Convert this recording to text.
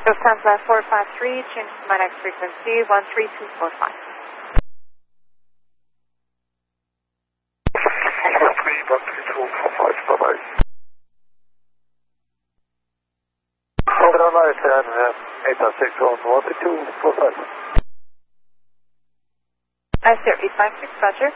Lufthansa 453, change to my next frequency, 13245. 13245, bye-bye. Over on Iceland, 896 on 13245. I see 856, Roger.